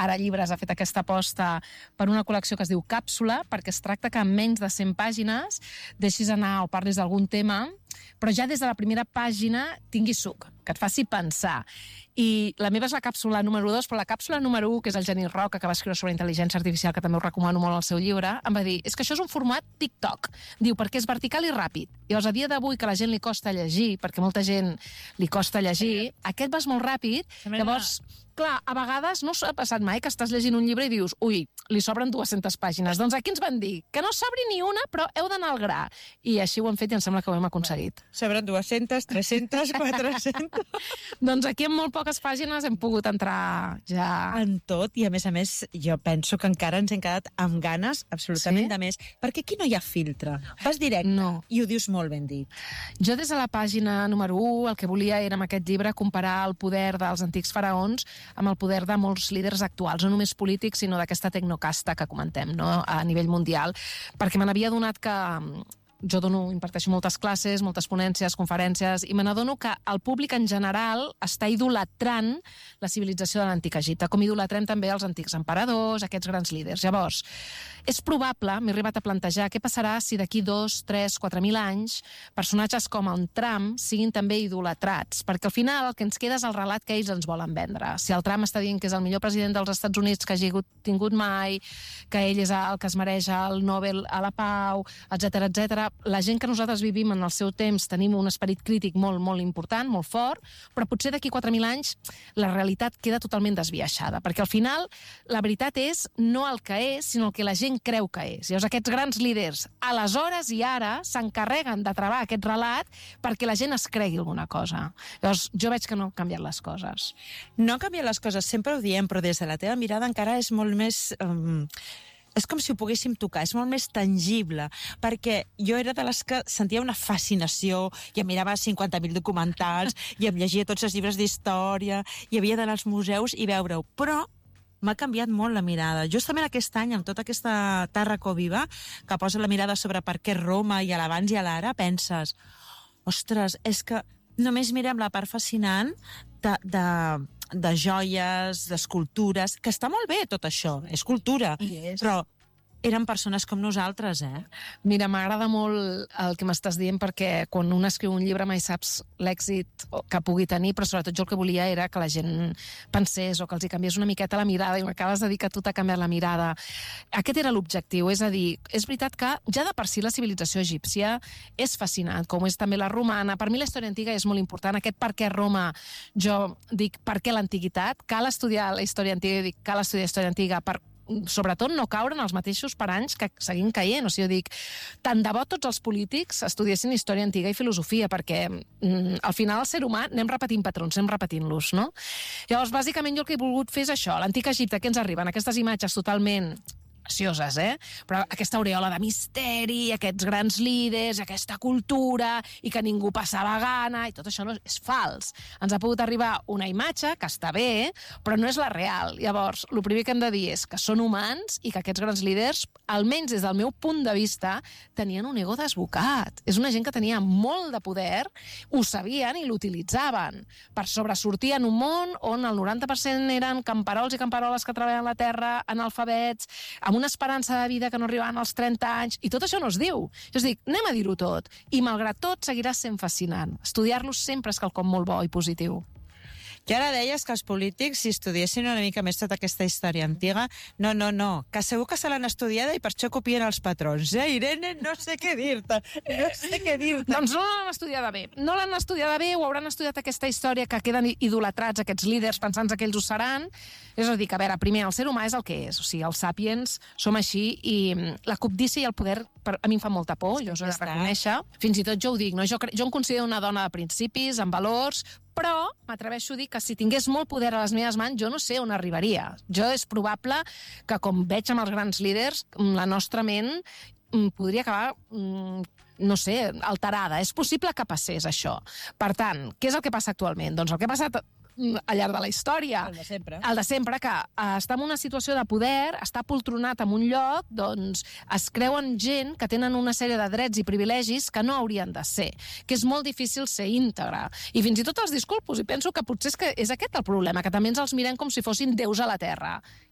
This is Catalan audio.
Ara Llibres ha fet aquesta aposta per una col·lecció que es diu Càpsula, perquè es tracta que en menys de 100 pàgines deixis anar o parlis d'algun tema, però ja des de la primera pàgina tinguis suc, que et faci pensar. I la meva és la càpsula número 2, però la càpsula número 1, que és el Genís Roca, que va escriure sobre intel·ligència artificial, que també ho recomano molt al seu llibre, em va dir, és que això és un format TikTok. Diu, perquè és vertical i ràpid. Llavors, a dia d'avui, que a la gent li costa llegir, perquè molta gent li costa llegir, aquest vas molt ràpid, llavors... Clar, a vegades no s'ha passat mai que estàs llegint un llibre i dius, ui, li sobren 200 pàgines. Doncs aquí ens van dir que no sobri ni una, però heu d'anar al gra. I així ho hem fet i em sembla que ho hem aconseguit. Sobren 200, 300, 400... Doncs aquí en molt poques pàgines hem pogut entrar ja... En tot, i a més, jo penso que encara ens hem quedat amb ganes absolutament de més, perquè aquí no hi ha filtre. Vas directe i ho dius molt ben dit. Jo des de la pàgina número 1 el que volia era amb aquest llibre comparar el poder dels antics faraons amb el poder de molts líders actuals, no només polítics, sinó d'aquesta tecnocasta que comentem, no? A nivell mundial, perquè me n'havia adonat que jo imparteixo moltes classes, moltes ponències, conferències, i me n'adono que el públic en general està idolatrant la civilització de l'antic Egipte, com idolatrem també els antics emperadors, aquests grans líders. Llavors, és probable, m'he arribat a plantejar, què passarà si d'aquí 2, 3, 4.000 anys personatges com el Trump siguin també idolatrats, perquè al final el que ens queda és el relat que ells ens volen vendre. Si el Trump està dient que és el millor president dels Estats Units que hagi tingut mai, que ell és el que es mereix el Nobel a la pau, etc. La gent que nosaltres vivim en el seu temps tenim un esperit crític molt, molt important, molt fort, però potser d'aquí 4.000 anys la realitat queda totalment desviaixada, perquè al final la veritat és no el que és, sinó el que la gent creu que és. Llavors aquests grans líders, aleshores i ara, s'encarreguen de travar aquest relat perquè la gent es cregui alguna cosa. Llavors jo veig que no han canviat les coses. No han canviat les coses, sempre ho diem, però des de la teva mirada encara és molt més... és com si ho poguéssim tocar, és molt més tangible, perquè jo era de les que sentia una fascinació, i em mirava 50.000 documentals, i em llegia tots els llibres d'història, i havia d'anar als museus i veure-ho, però m'ha canviat molt la mirada. Justament aquest any, amb tota aquesta Tàrraco viva, que posa la mirada sobre per què Roma i a l'abans i a l'ara, penses, ostres, és que només mirem la part fascinant de joies, d'escultures, que està molt bé tot això, és cultura, però eren persones com nosaltres, Mira, m'agrada molt el que m'estàs dient, perquè quan un escriu un llibre mai saps l'èxit que pugui tenir, però sobretot jo el que volia era que la gent pensés o que els hi canviés una miqueta la mirada, i m'acabes de dir que tu t'ha canviat la mirada. Aquest era l'objectiu, és a dir, és veritat que ja de per si la civilització egípcia és fascinant, com és també la romana. Per mi la història antiga és molt important, aquest per què Roma, jo dic per què l'antiguitat, cal estudiar la història antiga, dic cal estudiar història antiga per sobretot no caure en els mateixos paranys que seguim caient. O sigui, jo dic, tant de bo tots els polítics estudiessin història antiga i filosofia, perquè al final el ser humà anem repetint patrons, anem repetint-los, no? Llavors, bàsicament jo el que he volgut fer és això, l'antic Egipte, que ens arriben aquestes imatges totalment precioses, però aquesta aureola de misteri, aquests grans líders, aquesta cultura, i que ningú passava gana, i tot això no és fals. Ens ha pogut arribar una imatge que està bé, però no és la real. Llavors, el primer que hem de dir és que són humans i que aquests grans líders, almenys des del meu punt de vista, tenien un ego desbocat. És una gent que tenia molt de poder, ho sabien i l'utilitzaven per sobresortir en un món on el 90% eren camperols i camperoles que treballen la terra, analfabets, amb una esperança de vida que no arribaven als 30 anys, i tot això no es diu. Jo us dic, anem a dir-ho tot, i malgrat tot seguirà sent fascinant. Estudiar-los sempre és quelcom molt bo i positiu. I ara deies que els polítics, si estudiessin una mica més tota aquesta història antiga, no, que segur que se l'han estudiada i per això copien els patrons. Irene, no sé què dir-te. Doncs no l'han estudiada bé. No l'han estudiada bé, o hauran estudiat aquesta història que queden idolatrats aquests líders pensant que ells ho seran. És a dir, que a veure, primer, el ser humà és el que és. O sigui, els sàpiens som així, i la cobdícia i el poder a mi em fa molta por, jo us ho he de reconèixer. Fins i tot jo ho dic, no? Jo em considero una dona de principis, amb valors, però m'atreveixo a dir que si tingués molt poder a les meves mans, jo no sé on arribaria. És probable que, com veig amb els grans líders, la nostra ment podria acabar, no sé, alterada. És possible que passés això. Per tant, què és el que passa actualment? Doncs el que ha passat al llarg de la història. El de sempre. El de sempre, que està en una situació de poder, està poltronat en un lloc, doncs es creuen gent que tenen una sèrie de drets i privilegis que no haurien de ser, que és molt difícil ser íntegre. I fins i tot els disculpos, i penso que potser és aquest el problema, que també ens els mirem com si fossin déus a la terra.